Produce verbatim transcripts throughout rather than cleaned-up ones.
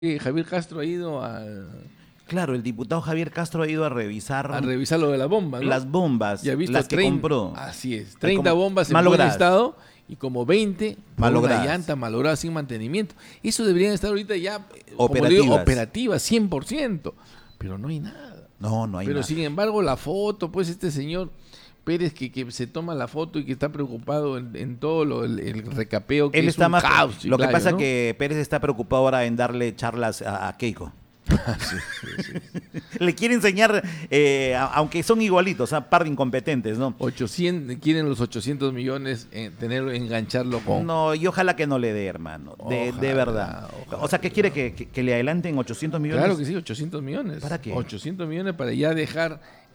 Eh, Javier Castro ha ido a, Claro, el diputado Javier Castro ha ido a revisar a revisar lo de la bomba, ¿no? las bombas, Y ha visto las que treinta, compró. así es, treinta como- bombas en buen malogradas. estado y como veinte por una Malogradas. llanta malograda sin mantenimiento. Eso deberían estar ahorita ya, eh, como Operativas. digo, operativas, cien por ciento. Pero no hay nada. No, no hay Pero nada. sin embargo, la foto, pues este señor Pérez que, que se toma la foto y que está preocupado en, en todo lo, el, el recapeo, que Él es está un más. caos, Lo que Chiclayo, pasa ¿no? que Pérez está preocupado ahora en darle charlas a, a Keiko. Sí, sí, sí. Le quiere enseñar, eh, a- aunque son igualitos, a par de incompetentes, ¿no? ochocientos, quieren los ochocientos millones, eh, tener, engancharlo con... No, y ojalá que no le dé, hermano. De, Ojalá, de verdad. ojalá. O sea, ¿qué quiere? ¿Que, que, que le adelanten ochocientos millones? Claro que sí, ochocientos millones. ¿Para qué? ochocientos millones para ya dejar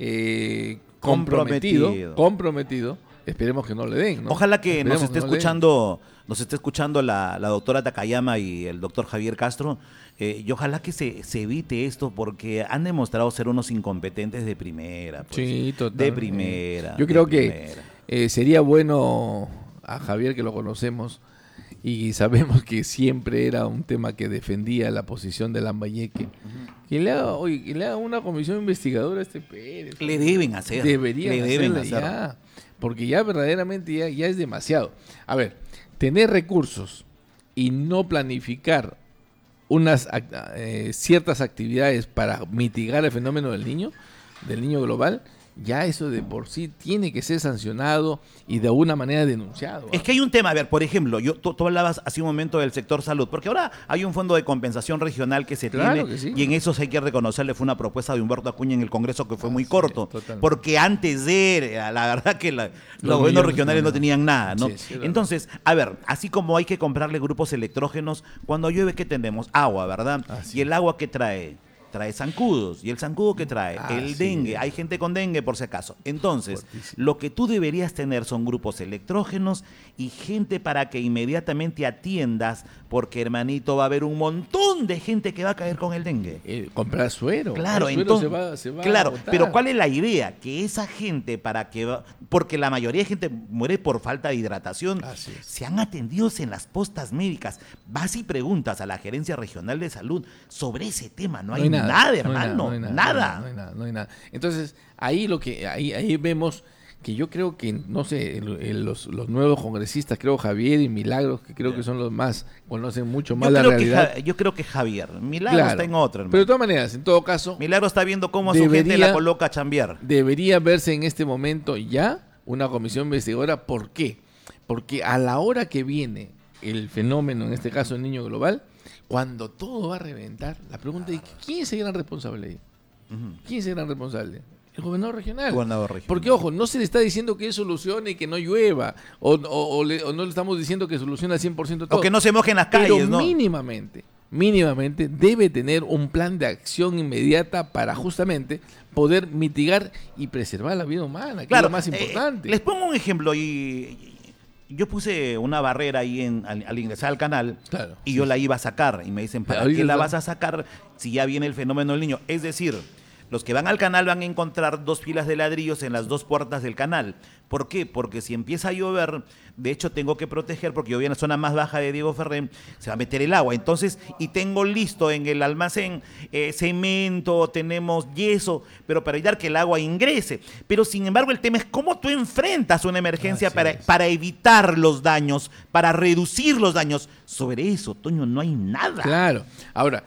eh, comprometido, Comprometido. comprometido. Esperemos que no le den, ¿no? Ojalá que Esperemos nos esté no le den. escuchando, nos esté escuchando la, la doctora Takayama y el doctor Javier Castro, eh, y ojalá que se, se evite esto porque han demostrado ser unos incompetentes de primera. Pues, Sí, total. de primera. Yo de creo que primera. eh, sería bueno a Javier, que lo conocemos y sabemos que siempre era un tema que defendía la posición de Lambayeque, que le haga, oye, que le haga una comisión investigadora a este Pérez. Le deben hacer. Deberían le deben hacerle hacer. ya, porque ya verdaderamente ya, ya es demasiado. A ver, tener recursos y no planificar unas ac- eh, ciertas actividades para mitigar el fenómeno del niño, del niño global, ya eso de por sí tiene que ser sancionado y de alguna manera denunciado. Es ¿ah? que hay un tema, a ver, por ejemplo, yo, tú, tú hablabas hace un momento del sector salud, porque ahora hay un fondo de compensación regional que se Claro tiene, que sí. y en eso sí hay que reconocerle, fue una propuesta de Humberto Acuña en el Congreso que fue muy Así corto, es, totalmente. porque antes de, eh, la verdad que la- los, Los gobiernos millones regionales no. no tenían nada, ¿no? Sí, sí, verdad. Entonces, a ver, así como hay que comprarle grupos electrógenos, cuando llueve, ¿qué tenemos? Agua, ¿verdad? Así ¿Y el agua qué trae? Trae zancudos. ¿Y el zancudo qué trae? Así el dengue. es. Hay gente con dengue, por si acaso. Entonces, Fuertísimo. lo que tú deberías tener son grupos electrógenos y gente para que inmediatamente atiendas, porque hermanito va a haber un montón de gente que va a caer con el dengue. Eh, comprar suero. Claro, el suero entonces, se va, se va a claro, agotar. pero ¿cuál es la idea? Que esa gente para que va- porque la mayoría de gente muere por falta de hidratación, Así es. sean atendidos en las postas médicas. Vas y preguntas a la Gerencia Regional de Salud sobre ese tema, no, hay, nada, no hay hermano, no hay nada. No hay nada, no hay nada. Entonces, ahí lo que ahí, ahí vemos que yo creo que, no sé, el- el- los, los nuevos congresistas, creo Javier y Milagros, que creo que son los más, conocen mucho más Yo la creo, que realidad. Ja- yo creo que Javier, Milagro Claro. está en otra, hermano. Pero de todas maneras, en todo caso, Milagro está viendo cómo a su gente Debería- la coloca a chambear. debería verse en este momento ya una comisión investigadora. ¿Por qué? Porque a la hora que viene el fenómeno, en este caso el niño global, cuando todo va a reventar, la pregunta es, ¿quién es el gran responsable ahí? ¿Quién es el gran responsable? El gobernador regional. Gobernador regional. Porque, ojo, no se le está diciendo que él solucione y que no llueva, o, o- o le- o no le estamos diciendo que solucione al cien por ciento todo. O que no se mojen las Pero calles, ¿no? mínimamente, mínimamente debe tener un plan de acción inmediata para justamente poder mitigar y preservar la vida humana, que Claro, es lo más eh, importante. les pongo un ejemplo y, y yo puse una barrera ahí en, al, al ingresar al canal Claro, y sí, yo sí. la iba a sacar y me dicen, ¿para Ahorita qué la está- vas a sacar si ya viene el fenómeno del niño? Es decir, los que van al canal van a encontrar dos filas de ladrillos en las dos puertas del canal. ¿Por qué? Porque si empieza a llover, de hecho tengo que proteger, porque yo voy en la zona más baja de Diego Ferrén, se va a meter el agua. Entonces, y tengo listo en el almacén eh, cemento, tenemos yeso, pero para evitar que el agua ingrese. Pero sin embargo, el tema es cómo tú enfrentas una emergencia Así para, es. para evitar los daños, para reducir los daños. Sobre eso, Toño, no hay nada. Claro. Ahora,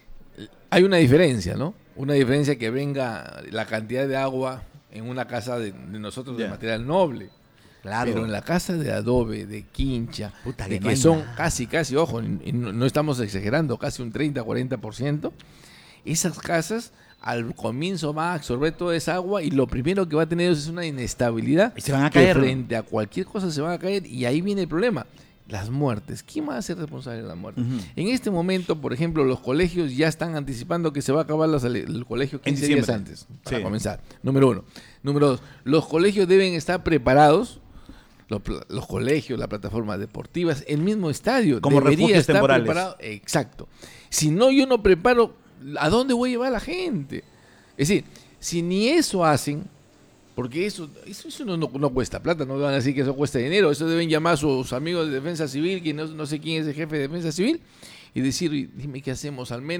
hay una diferencia, ¿no? Una diferencia que venga la cantidad de agua en una casa de, de nosotros de Ya. material noble. Claro. Pero en la casa de adobe, de quincha, Puta, de que no que hay son nada. casi, casi, ojo, y no, no estamos exagerando, casi un treinta, cuarenta por ciento, esas casas al comienzo va a absorber toda esa agua y lo primero que va a tener es una inestabilidad. Y se van a que caer. frente a cualquier cosa se van a caer y ahí viene el problema. Las muertes. ¿Quién va a ser responsable de la muerte? Ujú. En este momento, por ejemplo, los colegios ya están anticipando que se va a acabar las- el colegio quince días diciembre. antes, para Sí. comenzar. Número uno. Número dos, los colegios deben estar preparados, los, pl- los colegios, las plataformas deportivas, el mismo estadio. Como debería refugios estar temporales. preparado. Exacto. Si no, yo no preparo, ¿a dónde voy a llevar a la gente? Es decir, si ni eso hacen, Porque eso, eso, eso no, no, no cuesta plata, no van a decir que eso cuesta dinero. Eso deben llamar a sus amigos de Defensa Civil, que no, no sé quién es el jefe de Defensa Civil, y decir, dime qué hacemos al menos.